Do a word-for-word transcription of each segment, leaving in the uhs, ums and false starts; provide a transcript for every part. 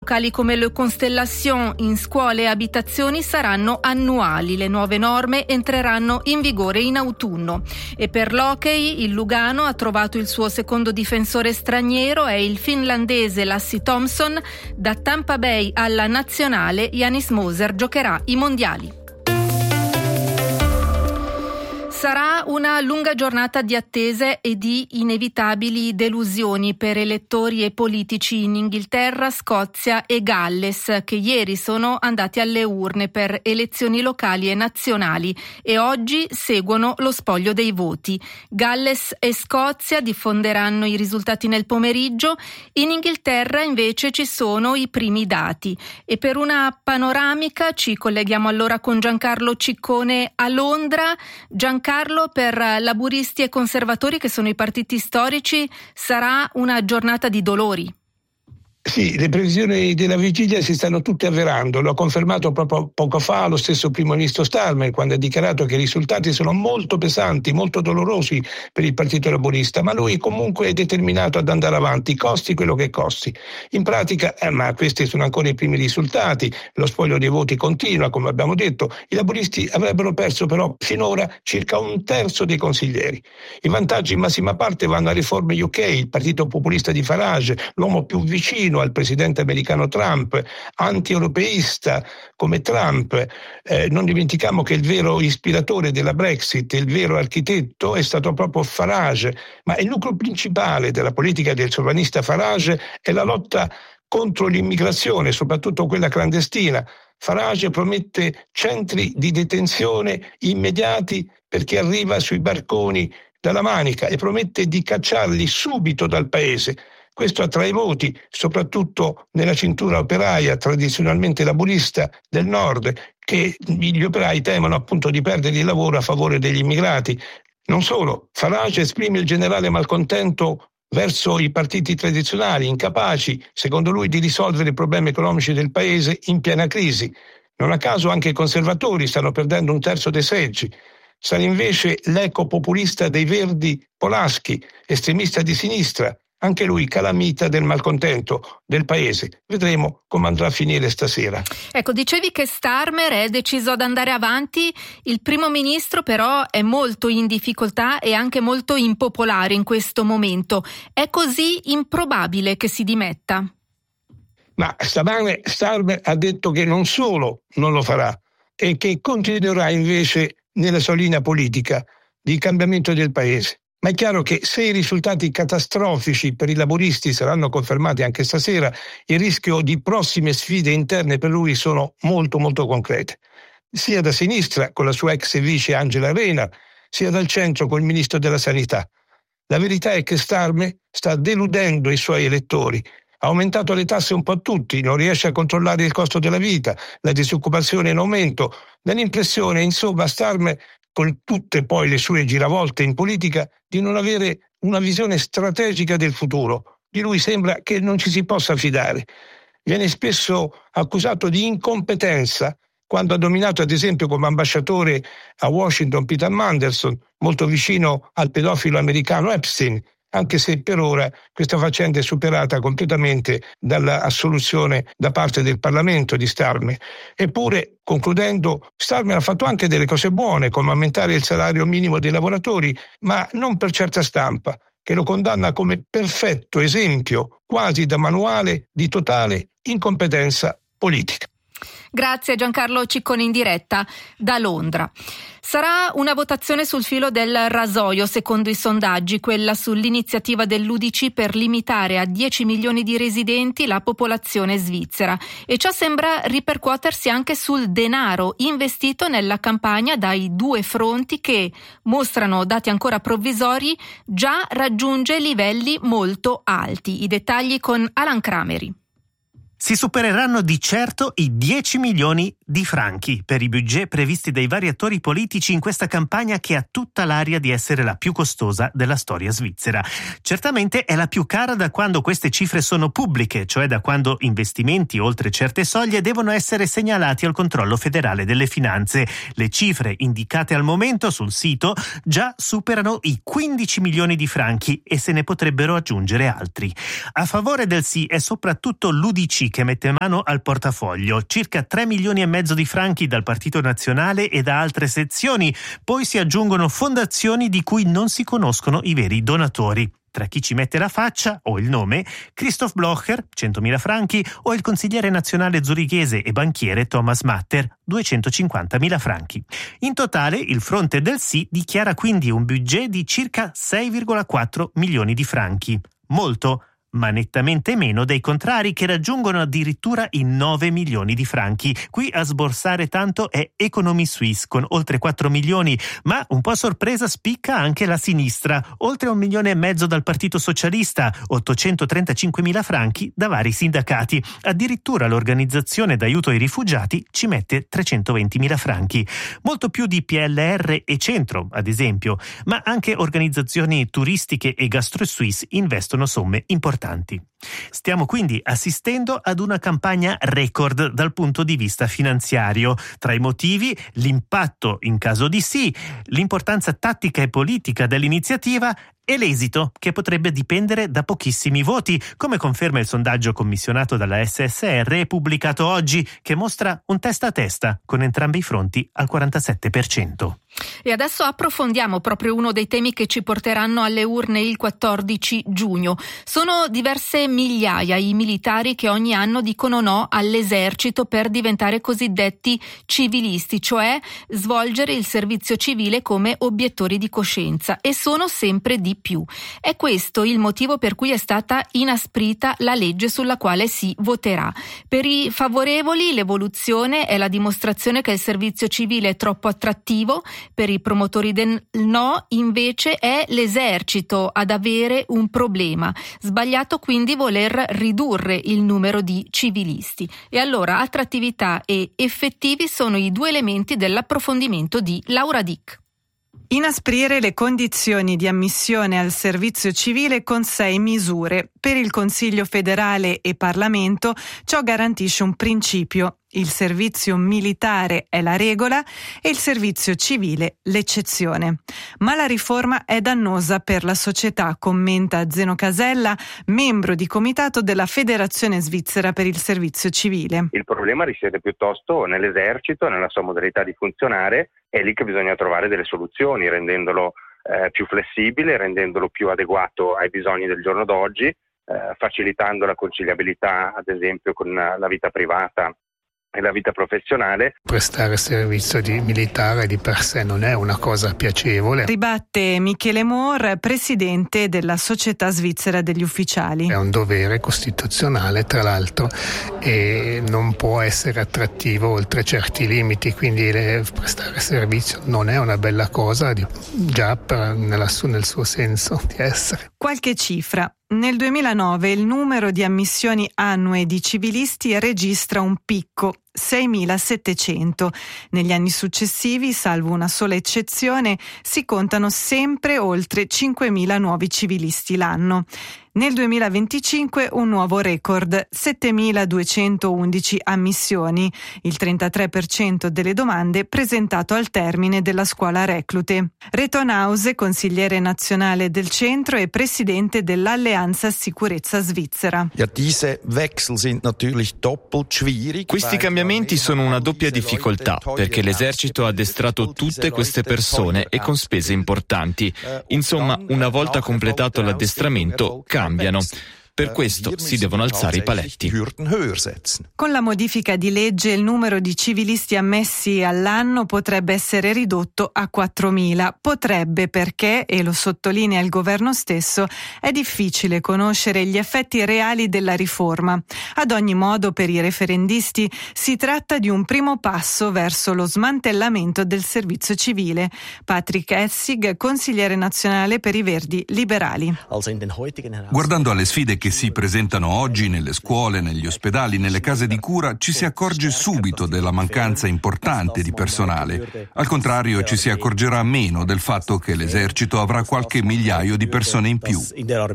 locali come Le Constellation in scuole e abitazioni saranno annuali. Le nuove norme entreranno in vigore in autunno. E per l'hockey il Lugano ha trovato il suo secondo difensore straniero, è il finlandese Lassi Thomson. Da Tampa Bay alla nazionale Janis Moser giocherà i mondiali. Sarà una lunga giornata di attese e di inevitabili delusioni per elettori e politici in Inghilterra, Scozia e Galles, che ieri sono andati alle urne per elezioni locali e nazionali e oggi seguono lo spoglio dei voti. Galles e Scozia diffonderanno i risultati nel pomeriggio, in Inghilterra invece ci sono i primi dati. E per una panoramica ci colleghiamo allora con Giancarlo Ciccone a Londra. Giancarlo, Carlo, per laburisti e conservatori, che sono i partiti storici, sarà una giornata di dolori. Sì, le previsioni della vigilia si stanno tutte avverando, lo ha confermato proprio poco fa lo stesso primo ministro Starmer, quando ha dichiarato che i risultati sono molto pesanti, molto dolorosi per il partito laburista, ma lui comunque è determinato ad andare avanti, costi quello che costi. In pratica, eh, ma questi sono ancora i primi risultati, lo spoglio dei voti continua, come abbiamo detto, i laburisti avrebbero perso però finora circa un terzo dei consiglieri. I vantaggi in massima parte vanno a riforme U K, il partito populista di Farage, l'uomo più vicino al presidente americano Trump, anti-europeista come Trump. Eh, non dimentichiamo che il vero ispiratore della Brexit, il vero architetto è stato proprio Farage, ma il nucleo principale della politica del sovranista Farage è la lotta contro l'immigrazione, soprattutto quella clandestina. Farage promette centri di detenzione immediati per chi arriva sui barconi dalla Manica e promette di cacciarli subito dal paese. Questo attrae voti, soprattutto nella cintura operaia tradizionalmente laburista del nord, che gli operai temono appunto di perdere il lavoro a favore degli immigrati. Non solo, Farage esprime il generale malcontento verso i partiti tradizionali, incapaci, secondo lui, di risolvere i problemi economici del paese in piena crisi. Non a caso anche i conservatori stanno perdendo un terzo dei seggi. Sarà invece l'eco populista dei Verdi Polaschi, estremista di sinistra, anche lui calamita del malcontento del paese. Vedremo come andrà a finire stasera. Ecco, dicevi che Starmer è deciso ad andare avanti, il primo ministro però è molto in difficoltà e anche molto impopolare in questo momento. È così improbabile che si dimetta? Ma stamane Starmer ha detto che non solo non lo farà e che continuerà invece nella sua linea politica di cambiamento del paese. Ma è chiaro che se i risultati catastrofici per i laburisti saranno confermati anche stasera, il rischio di prossime sfide interne per lui sono molto molto concrete. Sia da sinistra con la sua ex vice Angela Rayner, sia dal centro col ministro della Sanità. La verità è che Starmer sta deludendo i suoi elettori. Ha aumentato le tasse un po' a tutti, non riesce a controllare il costo della vita, la disoccupazione è in aumento. Dà l'impressione, insomma, Starmer, con tutte poi le sue giravolte in politica, di non avere una visione strategica del futuro. Di lui sembra che non ci si possa fidare. Viene spesso accusato di incompetenza quando ha dominato ad esempio come ambasciatore a Washington Peter Mandelson, molto vicino al pedofilo americano Epstein, anche se per ora questa faccenda è superata completamente dall'assoluzione da parte del Parlamento di Starmer. Eppure, concludendo, Starmer ha fatto anche delle cose buone, come aumentare il salario minimo dei lavoratori, ma non per certa stampa, che lo condanna come perfetto esempio, quasi da manuale, di totale incompetenza politica. Grazie Giancarlo Ciccone in diretta da Londra. Sarà una votazione sul filo del rasoio, secondo i sondaggi, quella sull'iniziativa dell'U D C per limitare a dieci milioni di residenti la popolazione svizzera. E ciò sembra ripercuotersi anche sul denaro investito nella campagna dai due fronti che, mostrano dati ancora provvisori, già raggiunge livelli molto alti. I dettagli con Alan Crameri. Si supereranno di certo i dieci milioni di franchi per i budget previsti dai vari attori politici in questa campagna che ha tutta l'aria di essere la più costosa della storia svizzera. Certamente è la più cara da quando queste cifre sono pubbliche, cioè da quando investimenti oltre certe soglie devono essere segnalati al controllo federale delle finanze. Le cifre indicate al momento sul sito già superano i quindici milioni di franchi e se ne potrebbero aggiungere altri. A favore del sì è soprattutto l'U D C che mette mano al portafoglio, circa tre milioni e mezzo di franchi dal Partito Nazionale e da altre sezioni, poi si aggiungono fondazioni di cui non si conoscono i veri donatori. Tra chi ci mette la faccia o il nome, Christoph Blocher, centomila franchi, o il consigliere nazionale zurichese e banchiere Thomas Matter, duecentocinquantamila franchi. In totale, il fronte del sì dichiara quindi un budget di circa sei virgola quattro milioni di franchi. Molto, ma nettamente meno dei contrari, che raggiungono addirittura i nove milioni di franchi. Qui a sborsare tanto è Economie Suisse con oltre quattro milioni, ma un po' a sorpresa spicca anche la sinistra, oltre un milione e mezzo dal Partito Socialista, ottocentotrentacinquemila franchi da vari sindacati. Addirittura l'organizzazione d'aiuto ai rifugiati ci mette trecentoventimila franchi, molto più di P L R e Centro, ad esempio, ma anche organizzazioni turistiche e Gastro Suisse investono somme importanti. Stiamo quindi assistendo ad una campagna record dal punto di vista finanziario. Tra i motivi, l'impatto in caso di sì, l'importanza tattica e politica dell'iniziativa e l'esito, che potrebbe dipendere da pochissimi voti, come conferma il sondaggio commissionato dalla S S R e pubblicato oggi, che mostra un testa a testa con entrambi i fronti al quarantasette per cento. E adesso approfondiamo proprio uno dei temi che ci porteranno alle urne il quattordici giugno. Sono diverse migliaia i militari che ogni anno dicono no all'esercito per diventare cosiddetti civilisti, cioè svolgere il servizio civile come obiettori di coscienza, e sono sempre di più. È questo il motivo per cui è stata inasprita la legge sulla quale si voterà. Per i favorevoli l'evoluzione è la dimostrazione che il servizio civile è troppo attrattivo. Per i promotori del no, invece, è l'esercito ad avere un problema. Sbagliato quindi voler ridurre il numero di civilisti. E allora attrattività e effettivi sono i due elementi dell'approfondimento di Laura Dick. Inasprire le condizioni di ammissione al servizio civile con sei misure. Per il Consiglio federale e Parlamento ciò garantisce un principio. Il servizio militare è la regola e il servizio civile l'eccezione. Ma la riforma è dannosa per la società, commenta Zeno Casella, membro di comitato della Federazione Svizzera per il Servizio Civile. Il problema risiede piuttosto nell'esercito, nella sua modalità di funzionare. È lì che bisogna trovare delle soluzioni, rendendolo eh, più flessibile, rendendolo più adeguato ai bisogni del giorno d'oggi, eh, facilitando la conciliabilità, ad esempio, con la vita privata e la vita professionale. Prestare servizio di militare di per sé non è una cosa piacevole. Ribatte Michele Mohr, presidente della Società Svizzera degli Ufficiali. È un dovere costituzionale, tra l'altro, e non può essere attrattivo oltre certi limiti, quindi le, prestare servizio non è una bella cosa, già per, nella, nel suo senso di essere. Qualche cifra. Nel duemilanove il numero di ammissioni annue di civilisti registra un picco, seimilasettecento. Negli anni successivi, salvo una sola eccezione, si contano sempre oltre cinquemila nuovi civilisti l'anno. Nel duemilaventicinque un nuovo record, settemiladuecentoundici ammissioni, il trentatré per cento delle domande presentato al termine della scuola reclute. Reto Nause, consigliere nazionale del centro e presidente dell'Alleanza Sicurezza Svizzera. Questi cambiamenti sono una doppia difficoltà, perché l'esercito ha addestrato tutte queste persone e con spese importanti. Insomma, una volta completato l'addestramento, cambiano. Per questo si devono alzare i paletti. Con la modifica di legge il numero di civilisti ammessi all'anno potrebbe essere ridotto a quattromila. Potrebbe perché, e lo sottolinea il governo stesso, è difficile conoscere gli effetti reali della riforma. Ad ogni modo, per i referendisti si tratta di un primo passo verso lo smantellamento del servizio civile. Patrick Essig, consigliere nazionale per i Verdi Liberali. Guardando alle sfide che si presentano oggi nelle scuole, negli ospedali, nelle case di cura, ci si accorge subito della mancanza importante di personale. Al contrario, ci si accorgerà meno del fatto che l'esercito avrà qualche migliaio di persone in più.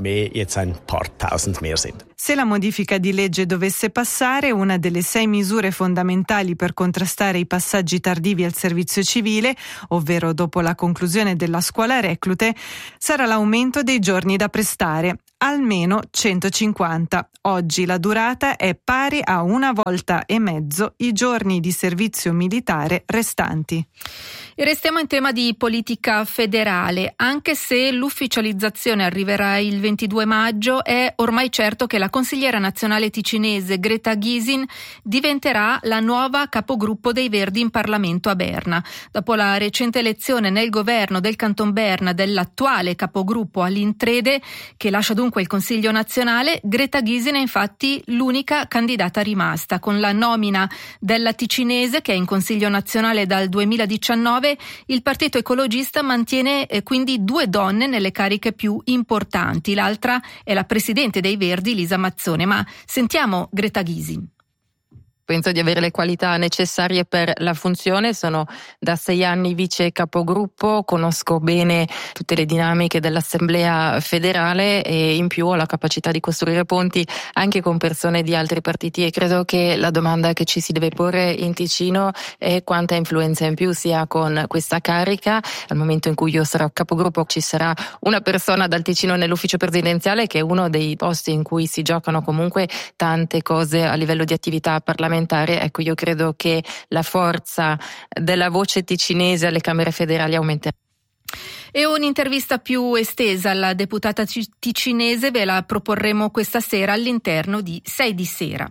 Se la modifica di legge dovesse passare, una delle sei misure fondamentali per contrastare i passaggi tardivi al servizio civile, ovvero dopo la conclusione della scuola reclute, sarà l'aumento dei giorni da prestare. almeno centocinquanta. Oggi la durata è pari a una volta e mezzo i giorni di servizio militare restanti. E restiamo in tema di politica federale. Anche se l'ufficializzazione arriverà il ventidue maggio, è ormai certo che la consigliera nazionale ticinese Greta Gysin diventerà la nuova capogruppo dei Verdi in Parlamento a Berna. Dopo la recente elezione nel governo del Canton Berna dell'attuale capogruppo Aline Trede, che lascia dunque il Consiglio nazionale, Greta Gysin è infatti l'unica candidata rimasta. Con la nomina della ticinese, che è in Consiglio nazionale dal duemiladiciannove, il Partito Ecologista mantiene eh, quindi due donne nelle cariche più importanti. L'altra è la presidente dei Verdi, Lisa Mazzone. Ma sentiamo Greta Gysin. Penso di avere le qualità necessarie per la funzione, sono da sei anni vice capogruppo, conosco bene tutte le dinamiche dell'Assemblea federale e in più ho la capacità di costruire ponti anche con persone di altri partiti, e credo che la domanda che ci si deve porre in Ticino è quanta influenza in più si ha con questa carica. Al momento in cui io sarò capogruppo ci sarà una persona dal Ticino nell'ufficio presidenziale, che è uno dei posti in cui si giocano comunque tante cose a livello di attività parlamentare. Ecco, io credo che la forza della voce ticinese alle Camere federali aumenterà. E un'intervista più estesa alla deputata ticinese ve la proporremo questa sera all'interno di Sei di Sera.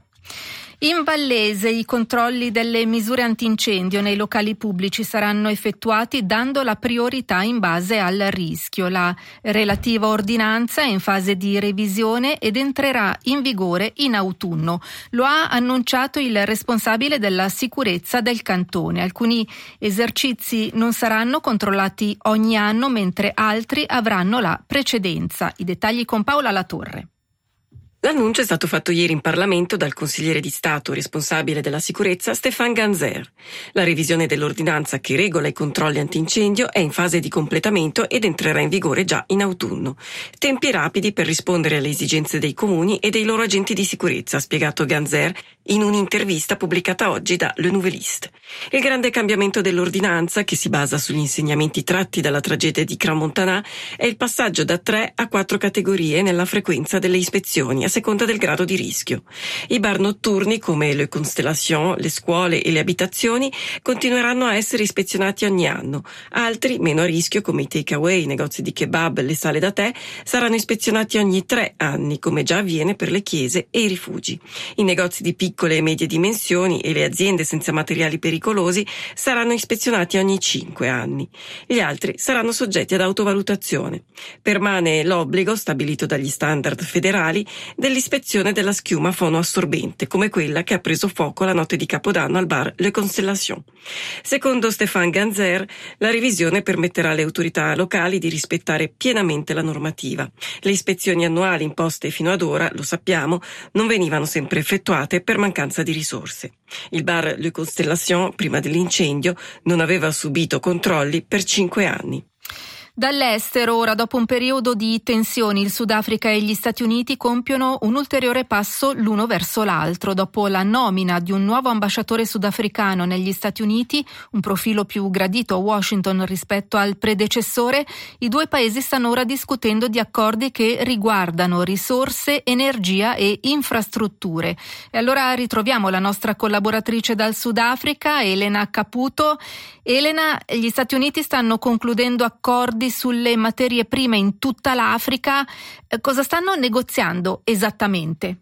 In Vallese i controlli delle misure antincendio nei locali pubblici saranno effettuati dando la priorità in base al rischio. La relativa ordinanza è in fase di revisione ed entrerà in vigore in autunno. Lo ha annunciato il responsabile della sicurezza del cantone. Alcuni esercizi non saranno controllati ogni anno, mentre altri avranno la precedenza. I dettagli con Paola Latorre. L'annuncio è stato fatto ieri in Parlamento dal consigliere di Stato responsabile della sicurezza Stéphane Ganzer. La revisione dell'ordinanza che regola i controlli antincendio è in fase di completamento ed entrerà in vigore già in autunno. Tempi rapidi per rispondere alle esigenze dei comuni e dei loro agenti di sicurezza, ha spiegato Ganzer in un'intervista pubblicata oggi da Le Nouvelliste. Il grande cambiamento dell'ordinanza, che si basa sugli insegnamenti tratti dalla tragedia di Crans-Montana, è il passaggio da tre a quattro categorie nella frequenza delle ispezioni, a seconda del grado di rischio. I bar notturni, come le Constellation, le scuole e le abitazioni, continueranno a essere ispezionati ogni anno. Altri, meno a rischio, come i takeaway, i negozi di kebab, le sale da tè, saranno ispezionati ogni tre anni, come già avviene per le chiese e i rifugi. I negozi di piccole e medie dimensioni e le aziende senza materiali pericolosi saranno ispezionati ogni cinque anni. Gli altri saranno soggetti ad autovalutazione. Permane l'obbligo, stabilito dagli standard federali, dell'ispezione della schiuma fonoassorbente, come quella che ha preso fuoco la notte di Capodanno al bar Le Constellation. Secondo Stéphane Ganzer, la revisione permetterà alle autorità locali di rispettare pienamente la normativa. Le ispezioni annuali imposte fino ad ora, lo sappiamo, non venivano sempre effettuate per mancanza di risorse. Il bar Le Constellation, prima dell'incendio, non aveva subito controlli per cinque anni. Dall'estero, ora, dopo un periodo di tensioni, il Sudafrica e gli Stati Uniti compiono un ulteriore passo l'uno verso l'altro. Dopo la nomina di un nuovo ambasciatore sudafricano negli Stati Uniti, un profilo più gradito a Washington rispetto al predecessore, i due paesi stanno ora discutendo di accordi che riguardano risorse, energia e infrastrutture. E allora ritroviamo la nostra collaboratrice dal Sudafrica, Elena Caputo. Elena, gli Stati Uniti stanno concludendo accordi sulle materie prime in tutta l'Africa. Cosa stanno negoziando esattamente?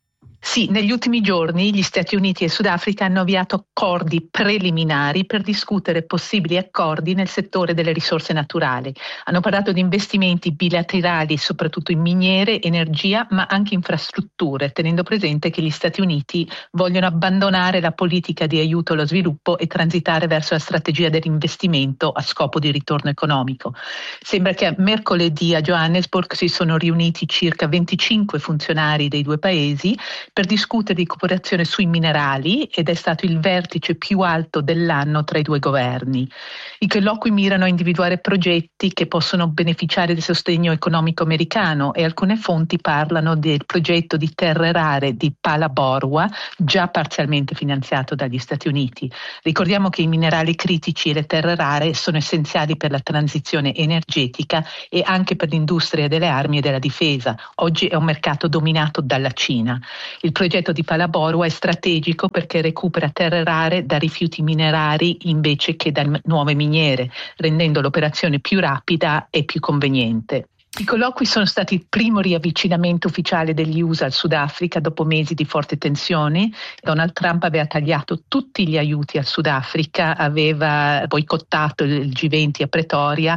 Sì, negli ultimi giorni gli Stati Uniti e il Sudafrica hanno avviato accordi preliminari per discutere possibili accordi nel settore delle risorse naturali. Hanno parlato di investimenti bilaterali soprattutto in miniere, energia, ma anche infrastrutture, tenendo presente che gli Stati Uniti vogliono abbandonare la politica di aiuto allo sviluppo e transitare verso la strategia dell'investimento a scopo di ritorno economico. Sembra che mercoledì a Johannesburg si sono riuniti circa venticinque funzionari dei due paesi per discutere di cooperazione sui minerali ed è stato il vertice più alto dell'anno tra i due governi. I colloqui mirano a individuare progetti che possono beneficiare del sostegno economico americano e alcune fonti parlano del progetto di terre rare di Phalaborwa, già parzialmente finanziato dagli Stati Uniti. Ricordiamo che i minerali critici e le terre rare sono essenziali per la transizione energetica e anche per l'industria delle armi e della difesa. Oggi è un mercato dominato dalla Cina. Il progetto di Phalaborwa è strategico perché recupera terre rare da rifiuti minerari invece che da nuove miniere, rendendo l'operazione più rapida e più conveniente. I colloqui sono stati il primo riavvicinamento ufficiale degli U S A al Sudafrica dopo mesi di forte tensione. Donald Trump aveva tagliato tutti gli aiuti al Sudafrica, aveva boicottato il G venti a Pretoria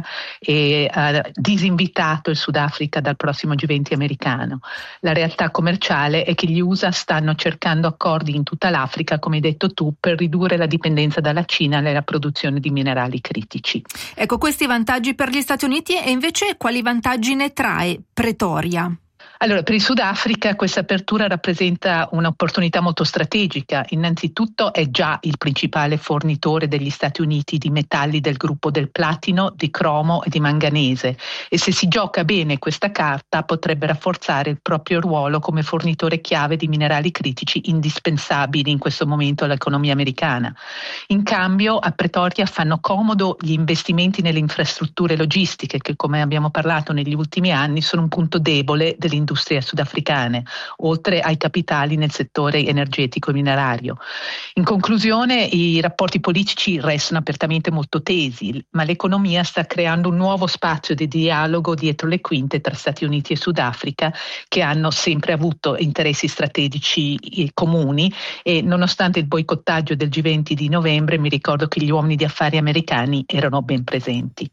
e ha disinvitato il Sudafrica dal prossimo G venti americano. La realtà commerciale è che gli U S A stanno cercando accordi in tutta l'Africa, come hai detto tu, per ridurre la dipendenza dalla Cina nella produzione di minerali critici. Ecco, questi vantaggi per gli Stati Uniti, e invece quali vantaggi ne trae Pretoria? Allora, per il Sudafrica questa apertura rappresenta un'opportunità molto strategica. Innanzitutto è già il principale fornitore degli Stati Uniti di metalli del gruppo del platino, di cromo e di manganese, e se si gioca bene questa carta potrebbe rafforzare il proprio ruolo come fornitore chiave di minerali critici indispensabili in questo momento all'economia americana. In cambio a Pretoria fanno comodo gli investimenti nelle infrastrutture logistiche che, come abbiamo parlato negli ultimi anni, sono un punto debole dell'industria sudafricane, oltre ai capitali nel settore energetico e minerario. In conclusione, i rapporti politici restano apertamente molto tesi, ma l'economia sta creando un nuovo spazio di dialogo dietro le quinte tra Stati Uniti e Sudafrica, che hanno sempre avuto interessi strategici comuni, e nonostante il boicottaggio del G venti di novembre, mi ricordo che gli uomini di affari americani erano ben presenti.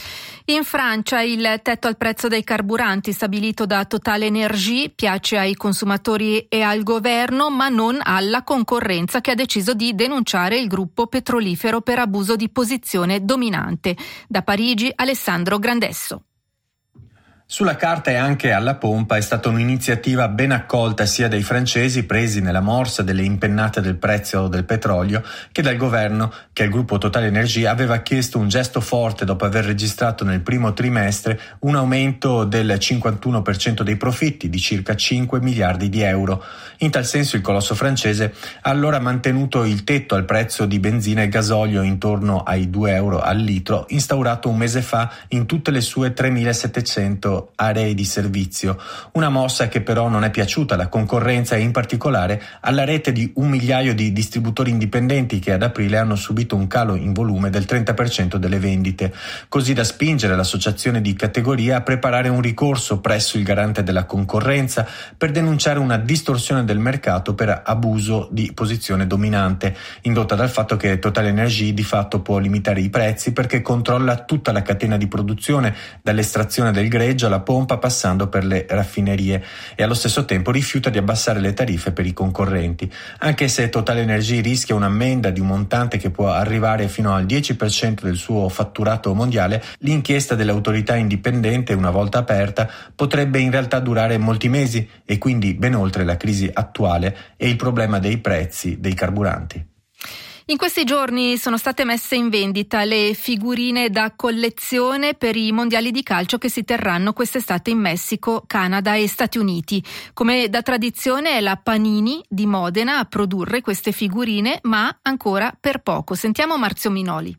In Francia il tetto al prezzo dei carburanti stabilito da Total Energy piace ai consumatori e al governo, ma non alla concorrenza, che ha deciso di denunciare il gruppo petrolifero per abuso di posizione dominante. Da Parigi, Alessandro Grandesso. Sulla carta e anche alla pompa è stata un'iniziativa ben accolta sia dai francesi, presi nella morsa delle impennate del prezzo del petrolio, che dal governo, che al gruppo Total Energy aveva chiesto un gesto forte dopo aver registrato nel primo trimestre un aumento del cinquantuno per cento dei profitti, di circa cinque miliardi di euro. In tal senso il colosso francese ha allora mantenuto il tetto al prezzo di benzina e gasolio intorno ai due euro al litro, instaurato un mese fa in tutte le sue tremilasettecento aree di servizio. Una mossa che però non è piaciuta alla concorrenza e in particolare alla rete di un migliaio di distributori indipendenti che ad aprile hanno subito un calo in volume del trenta per cento delle vendite, così da spingere l'associazione di categoria a preparare un ricorso presso il garante della concorrenza per denunciare una distorsione del mercato per abuso di posizione dominante, indotta dal fatto che Total Energy di fatto può limitare i prezzi perché controlla tutta la catena di produzione, dall'estrazione del greggio alla pompa passando per le raffinerie, e allo stesso tempo rifiuta di abbassare le tariffe per i concorrenti. Anche se Total Energy rischia un'ammenda di un montante che può arrivare fino al dieci per cento del suo fatturato mondiale, l'inchiesta dell'autorità indipendente, una volta aperta, potrebbe in realtà durare molti mesi e quindi ben oltre la crisi attuale e il problema dei prezzi dei carburanti. In questi giorni sono state messe in vendita le figurine da collezione per i mondiali di calcio che si terranno quest'estate in Messico, Canada e Stati Uniti. Come da tradizione è la Panini di Modena a produrre queste figurine, ma ancora per poco. Sentiamo Marzio Minoli.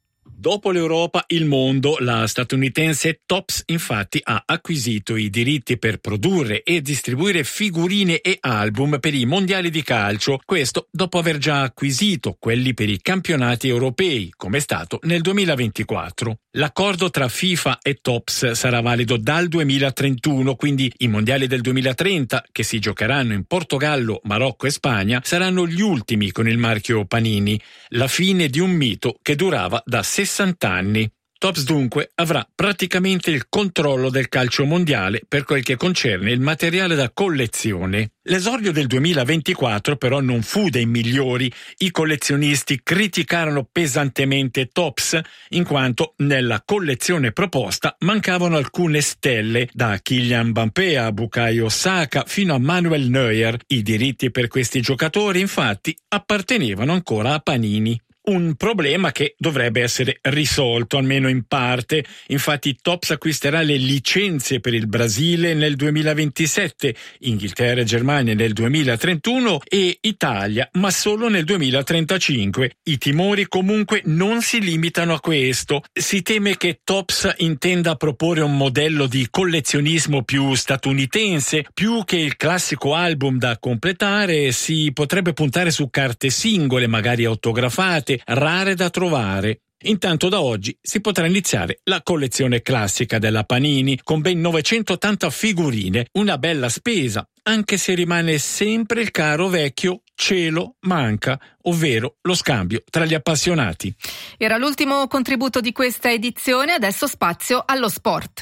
Dopo l'Europa, il mondo, la statunitense Topps infatti ha acquisito i diritti per produrre e distribuire figurine e album per i mondiali di calcio, questo dopo aver già acquisito quelli per i campionati europei, come è stato nel duemilaventiquattro. L'accordo tra FIFA e Topps sarà valido dal duemilatrentuno, quindi i mondiali del duemilatrenta, che si giocheranno in Portogallo, Marocco e Spagna, saranno gli ultimi con il marchio Panini, la fine di un mito che durava da sessanta anni. Tops dunque avrà praticamente il controllo del calcio mondiale per quel che concerne il materiale da collezione. L'esordio del duemilaventiquattro però non fu dei migliori. I collezionisti criticarono pesantemente Tops in quanto nella collezione proposta mancavano alcune stelle, da Kylian Mbappé a Bukayo Saka fino a Manuel Neuer. I diritti per questi giocatori infatti appartenevano ancora a Panini. Un problema che dovrebbe essere risolto almeno in parte. Infatti Tops acquisterà le licenze per il Brasile nel duemilaventisette, Inghilterra e Germania nel duemilatrentuno e Italia, ma solo nel duemilatrentacinque. I timori comunque non si limitano a questo. Si teme che Tops intenda proporre un modello di collezionismo più statunitense. Più che il classico album da completare, si potrebbe puntare su carte singole, magari autografate, rare da trovare. Intanto da oggi si potrà iniziare la collezione classica della Panini con ben novecentottanta figurine, una bella spesa, anche se rimane sempre il caro vecchio cielo manca, ovvero lo scambio tra gli appassionati. Era l'ultimo contributo di questa edizione, adesso spazio allo sport.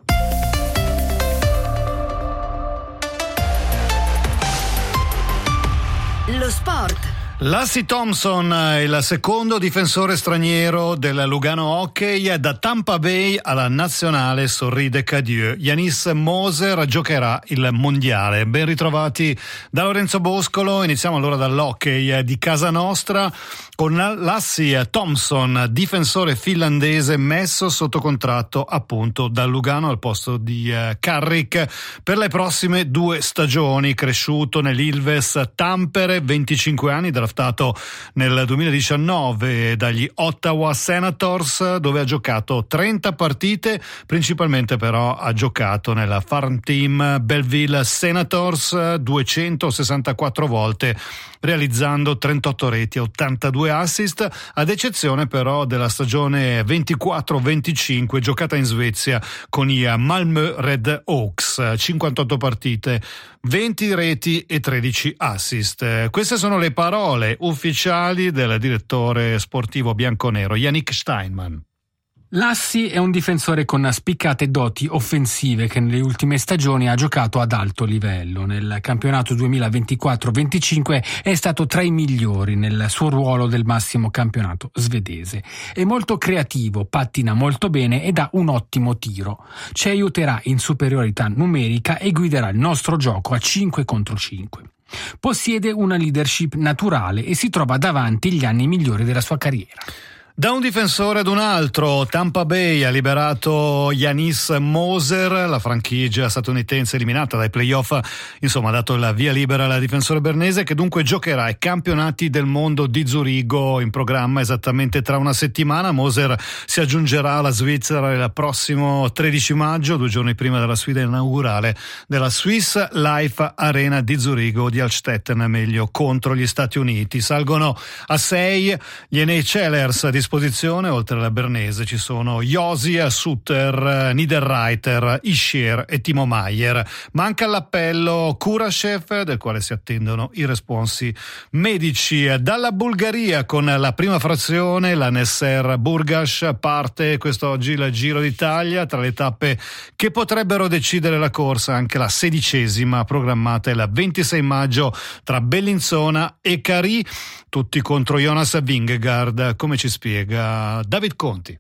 Lo sport. Lassie Thompson è il secondo difensore straniero del Lugano Hockey. Da Tampa Bay alla nazionale sorride Cadieux. Yanis Moser giocherà il mondiale. Ben ritrovati da Lorenzo Boscolo. Iniziamo allora dall'hockey di casa nostra con Lassie Thompson, difensore finlandese messo sotto contratto appunto dal Lugano al posto di uh, Carrick per le prossime due stagioni. Cresciuto nell'Ilves Tampere, venticinque anni, draftato nel duemiladiciannove dagli Ottawa Senators, dove ha giocato trenta partite, principalmente però ha giocato nella farm team Belleville Senators duecentosessantaquattro volte, realizzando trentotto reti e ottantadue assist, ad eccezione però della stagione ventiquattro venticinque giocata in Svezia con i Malmö Red Hawks, cinquantotto partite, venti reti e tredici assist. Queste sono le parole ufficiali del direttore sportivo bianconero Yannick Steinman. Lassie è un difensore con spiccate doti offensive che nelle ultime stagioni ha giocato ad alto livello. Nel campionato duemilaventiquattro venticinque è stato tra i migliori nel suo ruolo del massimo campionato svedese. È molto creativo, pattina molto bene ed ha un ottimo tiro. Ci aiuterà in superiorità numerica e guiderà il nostro gioco a cinque contro cinque. Possiede una leadership naturale e si trova davanti gli anni migliori della sua carriera. Da un difensore ad un altro, Tampa Bay ha liberato Yanis Moser, la franchigia statunitense eliminata dai playoff, insomma ha dato la via libera al difensore bernese che dunque giocherà ai campionati del mondo di Zurigo in programma esattamente tra una settimana. Moser si aggiungerà alla Svizzera il prossimo tredici maggio, due giorni prima della sfida inaugurale della Swiss Life Arena di Zurigo di Altstetten, meglio, contro gli Stati Uniti. Salgono a sei gli N H Lers di disposizione. Oltre alla bernese ci sono Josia, Sutter, Niederreiter, Ischier e Timo Maier. Manca l'appello Kurashev, del quale si attendono i responsi medici. Dalla Bulgaria con la prima frazione la Nesser Burgas parte quest'oggi il Giro d'Italia. Tra le tappe che potrebbero decidere la corsa anche la sedicesima programmata il ventisei maggio tra Bellinzona e Cari, tutti contro Jonas Vingegaard, come ci spiega David Conti.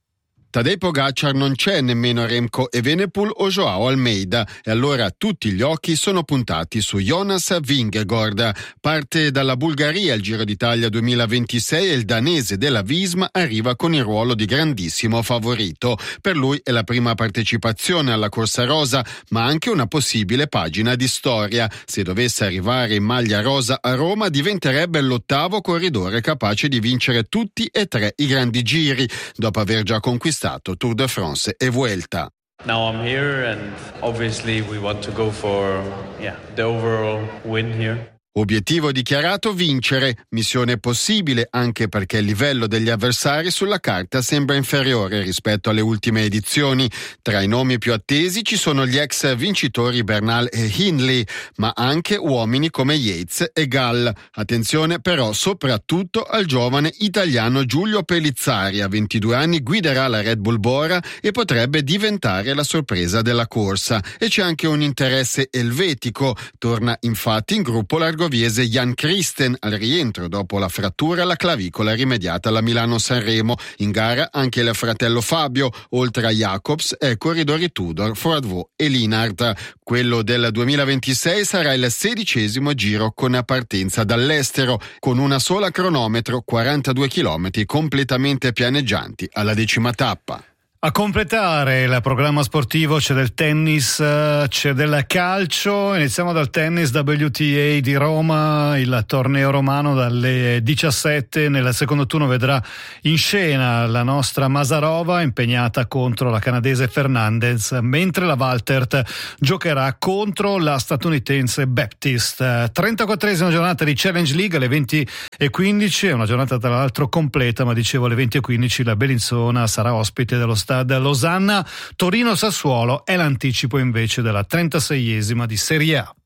Tadej Pogacar non c'è, nemmeno Remco Evenepoel o Joao Almeida, e allora tutti gli occhi sono puntati su Jonas Vingegaard. Parte dalla Bulgaria il Giro d'Italia duemilaventisei e il danese della Visma arriva con il ruolo di grandissimo favorito. Per lui è la prima partecipazione alla corsa rosa, ma anche una possibile pagina di storia. Se dovesse arrivare in maglia rosa a Roma, diventerebbe l'ottavo corridore capace di vincere tutti e tre i grandi giri, dopo aver già conquistato Tour de France e Vuelta. Now I'm here and obviously we want to go for yeah, the overall win here. Obiettivo dichiarato: vincere. Missione possibile anche perché il livello degli avversari sulla carta sembra inferiore rispetto alle ultime edizioni. Tra i nomi più attesi ci sono gli ex vincitori Bernal e Hindley, ma anche uomini come Yates e Gall. Attenzione però soprattutto al giovane italiano Giulio Pellizzari, a ventidue anni guiderà la Red Bull Bora e potrebbe diventare la sorpresa della corsa. E c'è anche un interesse elvetico. Torna infatti in gruppo l'argoviese Jan Christen al rientro dopo la frattura alla clavicola rimediata alla Milano-Sanremo. In gara anche il fratello Fabio, oltre a Jacobs e corridori Tudor, Fouravoux e Linhart. Quello del duemilaventisei sarà il sedicesimo giro con partenza dall'estero, con una sola cronometro, quarantadue chilometri completamente pianeggianti alla decima tappa. A completare il programma sportivo c'è del tennis, c'è del calcio. Iniziamo dal tennis W T A di Roma, il torneo romano dalle diciassette. Nel secondo turno vedrà in scena la nostra Masarova impegnata contro la canadese Fernandez, mentre la Waltert giocherà contro la statunitense Baptist. trentaquattresima giornata di Challenge League alle venti e quindici, è una giornata tra l'altro completa, ma dicevo alle venti e quindici la Bellinzona sarà ospite dello Stade Losanna. Torino-Sassuolo è l'anticipo invece della trentaseiesima di Serie A.